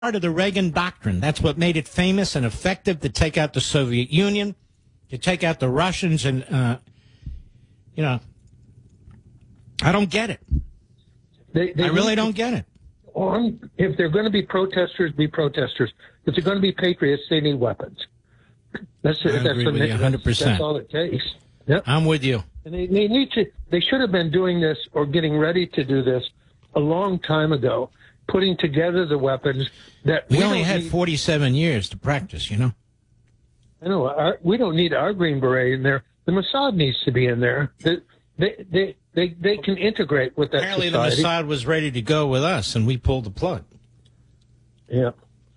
part of the Reagan doctrine. That's what made it famous and effective to take out the Soviet Union, to take out the Russians, and, I don't get it. I really don't get it. If they're going to be protesters, be protesters. If they're going to be patriots, they need weapons. That's 100%. That's all it takes. Yep. I'm with you. And they need to. They should have been doing this or getting ready to do this a long time ago, putting together the weapons that we only had 47 years to practice. I know. We don't need our Green Beret in there. The Mossad needs to be in there. They can integrate with that Apparently society. the Mossad was ready to go with us, and we pulled the plug. Yeah.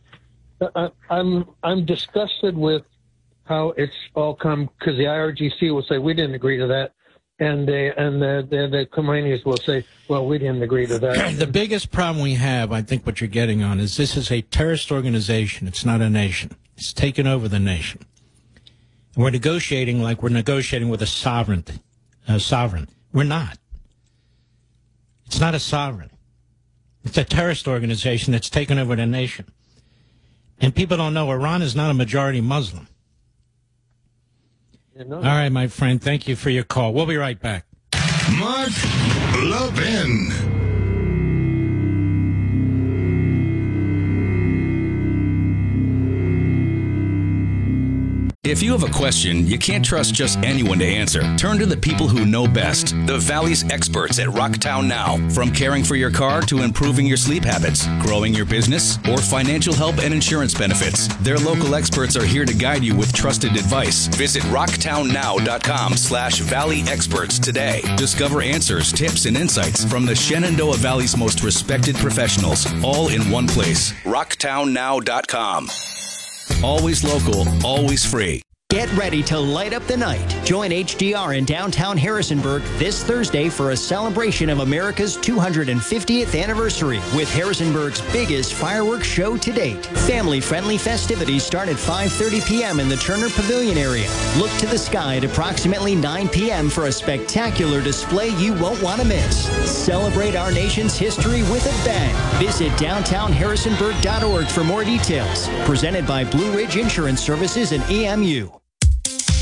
I'm disgusted with how it's all come, because the IRGC will say we didn't agree to that, and the Khomeinis will say, well, we didn't agree to that. The biggest problem we have, I think what you're getting on, is this is a terrorist organization. It's not a nation. It's taken over the nation. And we're negotiating like we're negotiating with a sovereign. We're not. It's not a sovereign. It's a terrorist organization that's taken over the nation. And people don't know Iran is not a majority Muslim. Yeah, no. All right, my friend. Thank you for your call. We'll be right back. Mark Levin. If you have a question, you can't trust just anyone to answer. Turn to the people who know best. The Valley's experts at Rocktown Now. From caring for your car to improving your sleep habits, growing your business, or financial help and insurance benefits. Their local experts are here to guide you with trusted advice. Visit rocktownnow.com/Valley Experts today. Discover answers, tips, and insights from the Shenandoah Valley's most respected professionals, all in one place. rocktownnow.com. Always local, always free. Get ready to light up the night. Join HDR in downtown Harrisonburg this Thursday for a celebration of America's 250th anniversary with Harrisonburg's biggest fireworks show to date. Family-friendly festivities start at 5:30 p.m. in the Turner Pavilion area. Look to the sky at approximately 9 p.m. for a spectacular display you won't want to miss. Celebrate our nation's history with a bang. Visit downtownharrisonburg.org for more details. Presented by Blue Ridge Insurance Services and EMU.